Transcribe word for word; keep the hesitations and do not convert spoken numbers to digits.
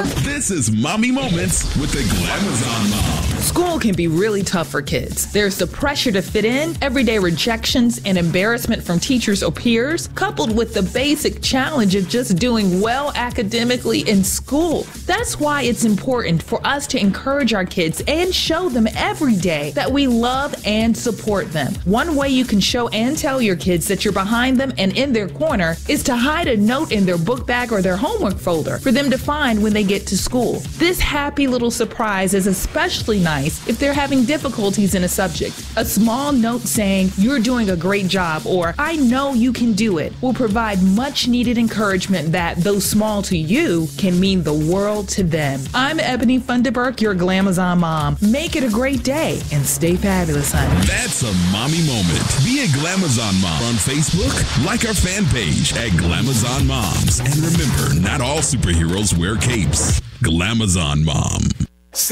This is Mommy Moments with the Glamazon Mom. School can be really tough for kids. There's the pressure to fit in, everyday rejections, and embarrassment from teachers or peers, coupled with the basic challenge of just doing well academically in school. That's why it's important for us to encourage our kids and show them every day that we love and support them. One way you can show and tell your kids that you're behind them and in their corner is to hide a note in their book bag or their homework folder for them to find when they get to school. This happy little surprise is especially nice if they're having difficulties in a subject. A small note saying, "You're doing a great job," or "I know you can do it," will provide much needed encouragement that, though small to you, can mean the world to them. I'm Ebony Funderburk, your Glamazon mom. Make it a great day and stay fabulous, honey. That's a mommy moment. Be a Glamazon mom on Facebook. Like our fan page at Glamazon Moms. And remember, not all superheroes wear capes. Glamazon Mom.